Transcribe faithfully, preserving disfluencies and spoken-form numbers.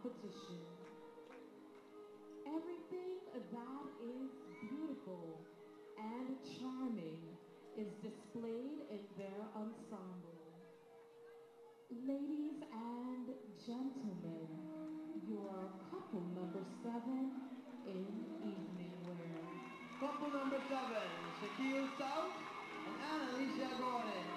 competition. Everything that is beautiful and charming is displayed in their ensemble. Ladies and gentlemen, your couple number seven in evening wear. Couple number seven, Shaquille South and Annalisa Gordon.